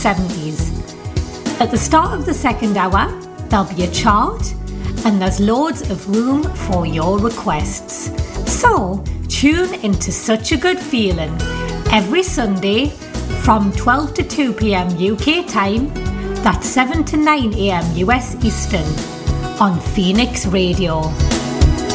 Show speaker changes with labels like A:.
A: 70s. At the start of the second hour, there'll be a chart and there's loads of room for your requests. So tune into Such a Good Feeling every Sunday from 12 to 2 p.m. UK time, that's 7 to 9 a.m. US Eastern, on Phoenix Radio.